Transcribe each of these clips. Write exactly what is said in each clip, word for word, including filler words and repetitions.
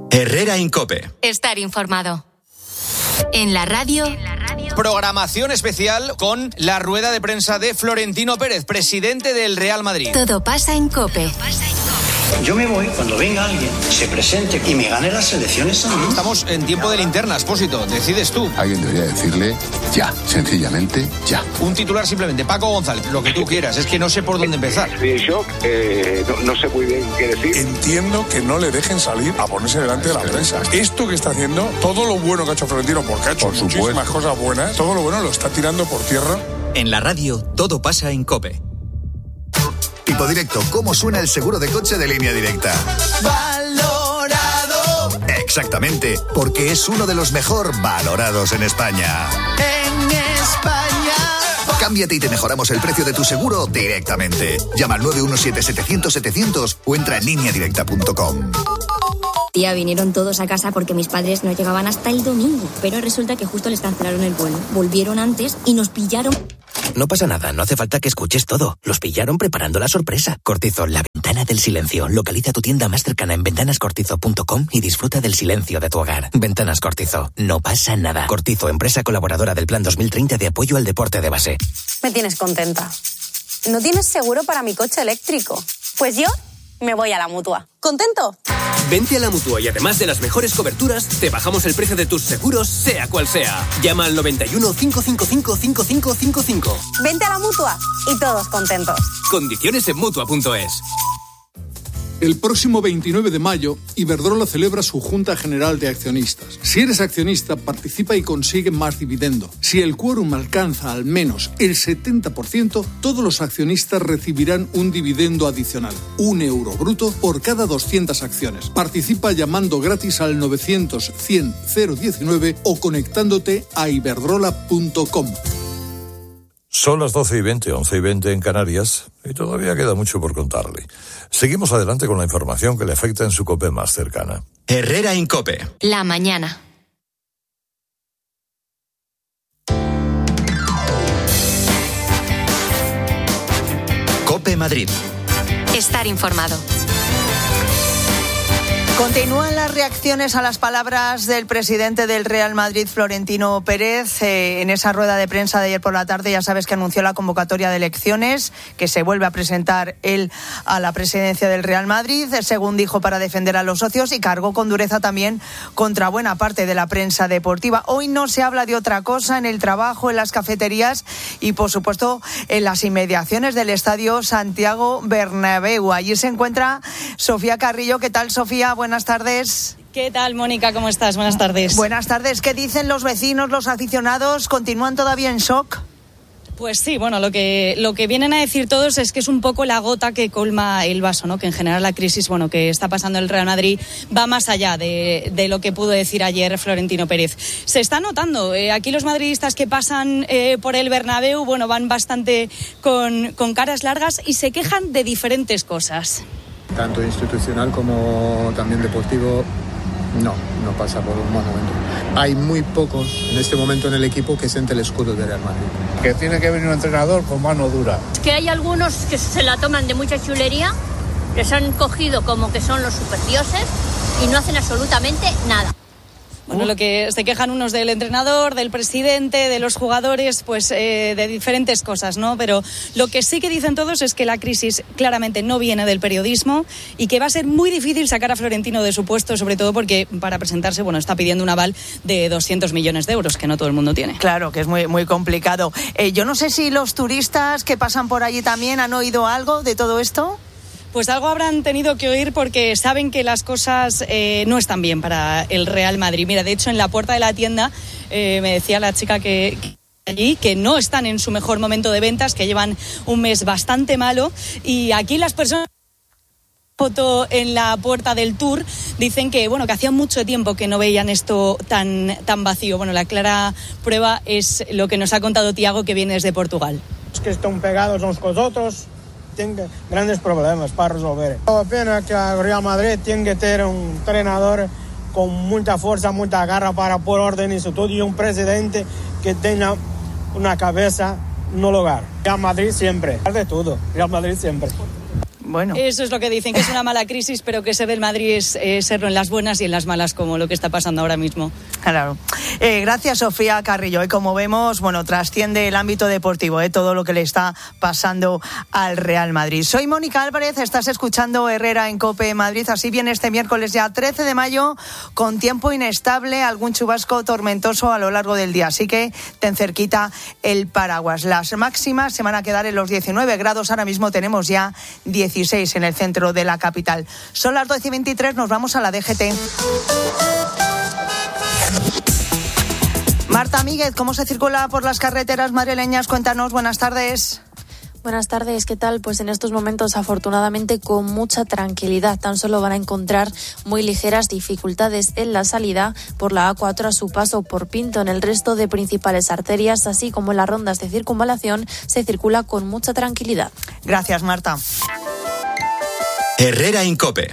Herrera en COPE. Estar informado. En la radio... Programación especial con la rueda de prensa de Florentino Pérez, presidente del Real Madrid. Todo pasa en COPE. Yo me voy cuando venga alguien, se presente y me gane las elecciones a mí. Estamos en tiempo de linterna, Expósito. Decides tú. Alguien debería decirle ya, sencillamente ya. Un titular simplemente. Paco González, lo que tú quieras. Es que no sé por dónde empezar. Estoy en shock, eh, no, no sé muy bien qué decir. Entiendo que no le dejen salir a ponerse delante de la prensa. Esto que está haciendo, todo lo bueno que ha hecho Florentino, porque ha hecho por muchísimas supuesto. cosas buenas, todo lo bueno lo está tirando por tierra. En la radio, todo pasa en COPE. Tipo Directo, ¿cómo suena el seguro de coche de Línea Directa? Valorado. Exactamente, porque es uno de los mejor valorados en España. En España. Cámbiate y te mejoramos el precio de tu seguro directamente. Llama al nueve uno siete, setecientos, setecientos o entra en línea directa punto com. Tía, vinieron todos a casa porque mis padres no llegaban hasta el domingo, pero resulta que justo les cancelaron el vuelo. Volvieron antes y nos pillaron. No pasa nada, no hace falta que escuches todo. Los pillaron preparando la sorpresa. Cortizo, la ventana del silencio. Localiza tu tienda más cercana en ventanas cortizo punto com y disfruta del silencio de tu hogar. Ventanas Cortizo, no pasa nada. Cortizo, empresa colaboradora del Plan dos mil treinta de apoyo al deporte de base. Me tienes contenta. ¿No tienes seguro para mi coche eléctrico? Pues yo me voy a la Mutua. ¿Contento? Vente a la Mutua y además de las mejores coberturas, te bajamos el precio de tus seguros, sea cual sea. Llama al noventa y uno, cinco cinco cinco, cinco cinco cinco cinco. Vente a la Mutua y todos contentos. Condiciones en Mutua punto es. El próximo veintinueve de mayo, Iberdrola celebra su Junta General de Accionistas. Si eres accionista, participa y consigue más dividendo. Si el quórum alcanza al menos el setenta por ciento, todos los accionistas recibirán un dividendo adicional, un euro bruto por cada doscientas acciones. Participa llamando gratis al novecientos, cien, cero diecinueve o conectándote a iberdrola punto com. Son las doce y veinte, once y veinte en Canarias, y todavía queda mucho por contarle. Seguimos adelante con la información que le afecta en su COPE más cercana. Herrera en COPE. La mañana. COPE Madrid. Estar informado. Continúan las reacciones a las palabras del presidente del Real Madrid, Florentino Pérez. Eh, en esa rueda de prensa de ayer por la tarde ya sabes que anunció la convocatoria de elecciones, que se vuelve a presentar él a la presidencia del Real Madrid, según dijo, para defender a los socios, y cargó con dureza también contra buena parte de la prensa deportiva. Hoy no se habla de otra cosa en el trabajo, en las cafeterías y, por supuesto, en las inmediaciones del Estadio Santiago Bernabéu. Allí se encuentra Sofía Carrillo. ¿Qué tal, Sofía? Buenas tardes. ¿Qué tal, Mónica? ¿Cómo estás? Buenas tardes. Buenas tardes. ¿Qué dicen los vecinos, los aficionados? ¿Continúan todavía en shock? Pues sí, bueno, lo que lo que vienen a decir todos es que es un poco la gota que colma el vaso, ¿no? Que en general la crisis, bueno, que está pasando en el Real Madrid va más allá de, de lo que pudo decir ayer Florentino Pérez. Se está notando, eh, aquí los madridistas que pasan eh, por el Bernabéu, bueno, van bastante con, con caras largas y se quejan de diferentes cosas. Tanto institucional como también deportivo, no, no pasa por un buen momento. Hay muy pocos en este momento en el equipo que sienten el escudo de Real Madrid. Que tiene que venir un entrenador con mano dura. Es que hay algunos que se la toman de mucha chulería, que se han cogido como que son los superdioses y no hacen absolutamente nada. Bueno, lo que se quejan unos del entrenador, del presidente, de los jugadores, pues eh, de diferentes cosas, ¿no? Pero lo que sí que dicen todos es que la crisis claramente no viene del periodismo y que va a ser muy difícil sacar a Florentino de su puesto, sobre todo porque para presentarse, bueno, está pidiendo un aval de doscientos millones de euros, que no todo el mundo tiene. Claro, que es muy, muy complicado. Eh, yo no sé si los turistas que pasan por allí también han oído algo de todo esto. Pues algo habrán tenido que oír porque saben que las cosas eh, no están bien para el Real Madrid. Mira, de hecho, en la puerta de la tienda eh, me decía la chica que, que allí que no están en su mejor momento de ventas, que llevan un mes bastante malo, y aquí las personas foto en la puerta del Tour dicen que bueno que hacía mucho tiempo que no veían esto tan tan vacío. Bueno, la clara prueba es lo que nos ha contado Tiago, que viene desde Portugal. Es que están pegados unos con otros. Tiene grandes problemas para resolver. La pena que el Real Madrid tiene que tener un entrenador con mucha fuerza, mucha garra para poner orden en su todo, y un presidente que tenga una cabeza en un lugar. Real Madrid siempre, de todo, Real Madrid siempre. Bueno. Eso es lo que dicen, que es una mala crisis, pero que se ve el Madrid es eh, serlo en las buenas y en las malas, como lo que está pasando ahora mismo. Claro. Eh, gracias, Sofía Carrillo. Y como vemos, bueno, trasciende el ámbito deportivo, eh, todo lo que le está pasando al Real Madrid. Soy Mónica Álvarez, estás escuchando Herrera en COPE Madrid. Así viene este miércoles ya trece de mayo, con tiempo inestable, algún chubasco tormentoso a lo largo del día. Así que ten cerquita el paraguas. Las máximas se van a quedar en los diecinueve grados. Ahora mismo tenemos ya dieciséis en el centro de la capital. Son las doce y veintitrés, nos vamos a la D G T. Marta Míguez, ¿cómo se circula por las carreteras madrileñas? Cuéntanos, buenas tardes. Buenas tardes, ¿qué tal? Pues en estos momentos, afortunadamente, con mucha tranquilidad. Tan solo van a encontrar muy ligeras dificultades en la salida por la A cuatro a su paso por Pinto. En el resto de principales arterias, así como en las rondas de circunvalación, se circula con mucha tranquilidad. Gracias, Marta. Herrera en COPE.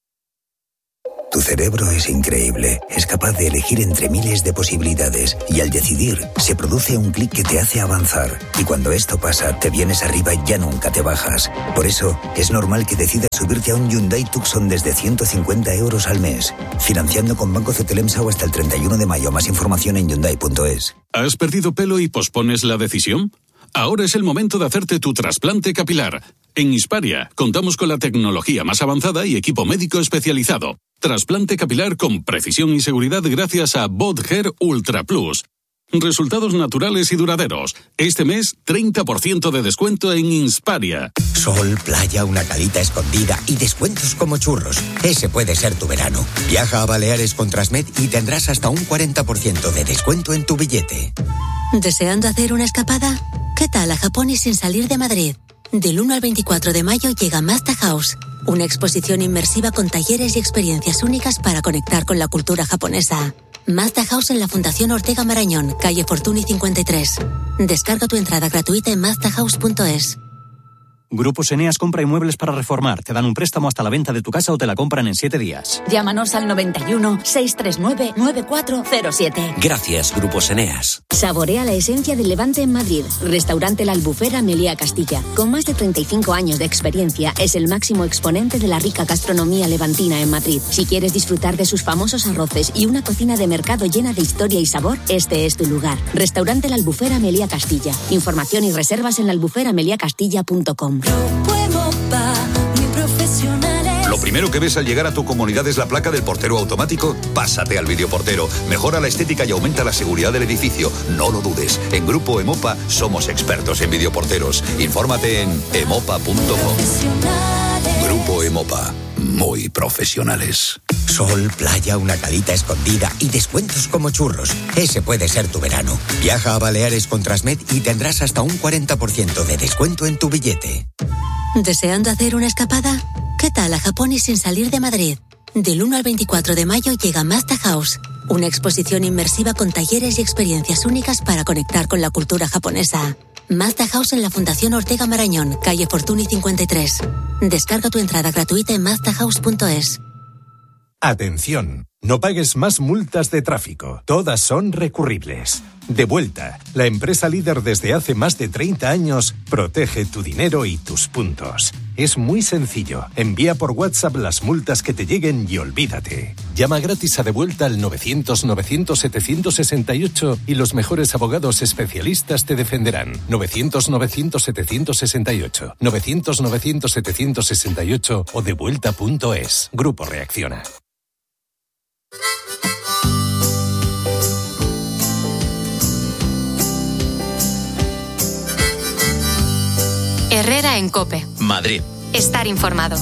Tu cerebro es increíble, es capaz de elegir entre miles de posibilidades y al decidir se produce un clic que te hace avanzar y cuando esto pasa te vienes arriba y ya nunca te bajas. Por eso es normal que decidas subirte a un Hyundai Tucson desde ciento cincuenta euros al mes, financiando con Banco Cetelemsa o hasta el treinta y uno de mayo. Más información en hyundai punto es. ¿Has perdido pelo y pospones la decisión? Ahora es el momento de hacerte tu trasplante capilar. En Hisparia contamos con la tecnología más avanzada y equipo médico especializado. Trasplante capilar con precisión y seguridad gracias a BodHair Ultra Plus. Resultados naturales y duraderos. Este mes, treinta por ciento de descuento en Hisparia. Sol, playa, una calita escondida y descuentos como churros. Ese puede ser tu verano. Viaja a Baleares con Transmed y tendrás hasta un cuarenta por ciento de descuento en tu billete. ¿Deseando hacer una escapada? ¿Qué tal a Japón y sin salir de Madrid? Del uno al veinticuatro de mayo llega Mazda House, una exposición inmersiva con talleres y experiencias únicas para conectar con la cultura japonesa. Mazda House en la Fundación Ortega Marañón, calle Fortuny cincuenta y tres. Descarga tu entrada gratuita en mazda house punto es. Grupos Eneas compra inmuebles para reformar. Te dan un préstamo hasta la venta de tu casa o te la compran en siete días. Llámanos al noventa y uno, seiscientos treinta y nueve, noventa y cuatro cero siete. Gracias, Grupos Eneas. Saborea la esencia del Levante en Madrid. Restaurante La Albufera Meliá Castilla. Con más de treinta y cinco años de experiencia, es el máximo exponente de la rica gastronomía levantina en Madrid. Si quieres disfrutar de sus famosos arroces y una cocina de mercado llena de historia y sabor, este es tu lugar. Restaurante La Albufera Meliá Castilla. Información y reservas en albufera meliá castilla punto com. Lo primero que ves al llegar a tu comunidad es la placa del portero automático. Pásate al videoportero. Mejora la estética y aumenta la seguridad del edificio. No lo dudes. En Grupo Emopa somos expertos en videoporteros. Infórmate en emopa punto com. Grupo Emopa. Muy profesionales. Sol, playa, una calita escondida y descuentos como churros. Ese puede ser tu verano. Viaja a Baleares con Transmed y tendrás hasta un cuarenta por ciento de descuento en tu billete. ¿Deseando hacer una escapada? ¿Qué tal a Japón y sin salir de Madrid? Del uno al veinticuatro de mayo llega Mazda House, una exposición inmersiva con talleres y experiencias únicas para conectar con la cultura japonesa. Mazda House en la Fundación Ortega Marañón, calle Fortuny cincuenta y tres. Descarga tu entrada gratuita en mazda house punto es. Atención, no pagues más multas de tráfico. Todas son recurribles. Devuelta, la empresa líder desde hace más de treinta años, protege tu dinero y tus puntos. Es muy sencillo. Envía por WhatsApp las multas que te lleguen y olvídate. Llama gratis a Devuelta al novecientos, novecientos, setecientos sesenta y ocho y los mejores abogados especialistas te defenderán. novecientos, novecientos, setecientos sesenta y ocho. novecientos, novecientos, setecientos sesenta y ocho o devuelta punto es. Grupo Reacciona. Herrera en COPE. Madrid. Estar informado.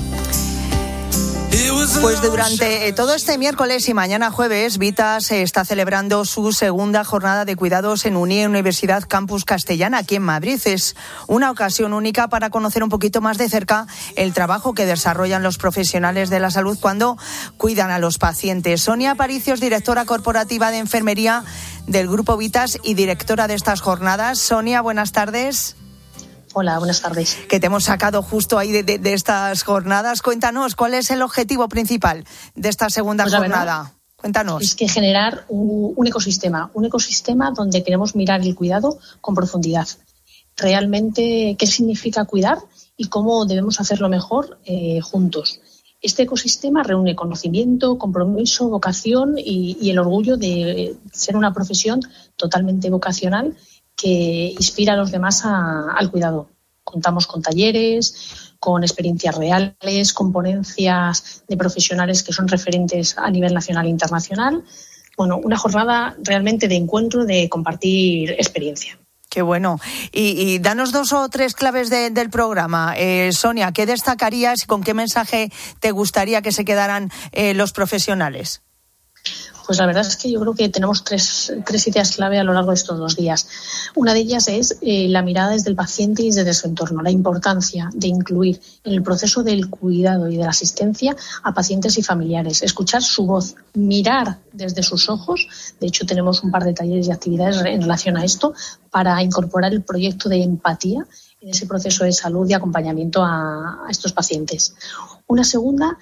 Pues durante todo este miércoles y mañana jueves, Vitas está celebrando su segunda jornada de cuidados en Unie Universidad Campus Castellana, aquí en Madrid. Es una ocasión única para conocer un poquito más de cerca el trabajo que desarrollan los profesionales de la salud cuando cuidan a los pacientes. Sonia Aparicios, directora corporativa de enfermería del Grupo Vitas y directora de estas jornadas. Sonia, buenas tardes. Hola, buenas tardes. Que te hemos sacado justo ahí de, de, de estas jornadas. Cuéntanos, ¿cuál es el objetivo principal de esta segunda pues jornada? Verdad, Cuéntanos. Es que generar un, un ecosistema, un ecosistema donde queremos mirar el cuidado con profundidad. Realmente, ¿qué significa cuidar y cómo debemos hacerlo mejor eh, juntos. Este ecosistema reúne conocimiento, compromiso, vocación y, y el orgullo de ser una profesión totalmente vocacional que inspira a los demás a, al cuidado. Contamos con talleres, con experiencias reales, con ponencias de profesionales que son referentes a nivel nacional e internacional. Bueno, una jornada realmente de encuentro, de compartir experiencia. Qué bueno. Y, y danos dos o tres claves de, del programa. Eh, Sonia, ¿qué destacarías y con qué mensaje te gustaría que se quedaran eh, los profesionales? Pues la verdad es que yo creo que tenemos tres, tres ideas clave a lo largo de estos dos días. Una de ellas es eh, la mirada desde el paciente y desde su entorno, la importancia de incluir en el proceso del cuidado y de la asistencia a pacientes y familiares, escuchar su voz, mirar desde sus ojos. De hecho, tenemos un par de talleres y actividades en relación a esto para incorporar el proyecto de empatía en ese proceso de salud y acompañamiento a, a estos pacientes. Una segunda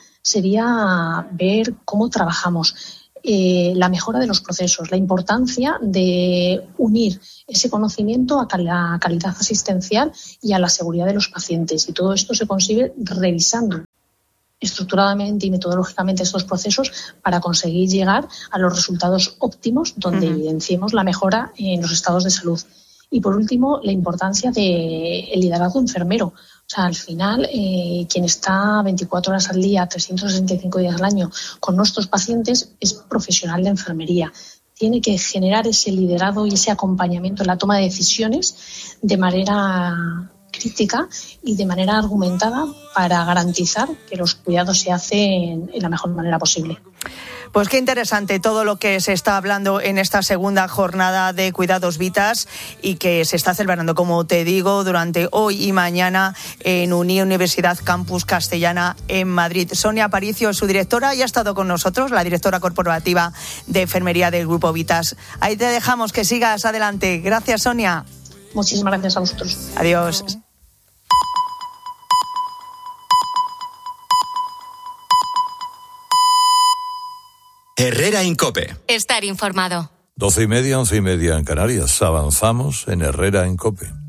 sería ver cómo trabajamos. Eh, la mejora de los procesos, la importancia de unir ese conocimiento a la calidad asistencial y a la seguridad de los pacientes. Y todo esto se consigue revisando estructuradamente y metodológicamente estos procesos para conseguir llegar a los resultados óptimos donde uh-huh. evidenciemos la mejora en los estados de salud. Y por último, la importancia del liderazgo enfermero. O sea, al final, eh, quien está veinticuatro horas al día, trescientos sesenta y cinco días al año con nuestros pacientes es profesional de enfermería. Tiene que generar ese liderazgo y ese acompañamiento en la toma de decisiones de manera crítica y de manera argumentada para garantizar que los cuidados se hacen en la mejor manera posible. Pues qué interesante todo lo que se está hablando en esta segunda jornada de Cuidados Vitas y que se está celebrando, como te digo, durante hoy y mañana en Unión Universidad Campus Castellana en Madrid. Sonia Aparicio, su directora, ya ha estado con nosotros, la directora corporativa de enfermería del Grupo Vitas. Ahí te dejamos, que sigas adelante. Gracias, Sonia. Muchísimas gracias a vosotros. Adiós. Herrera Incope. Estar informado. Doce y media, once y media en Canarias. Avanzamos en Herrera Incope.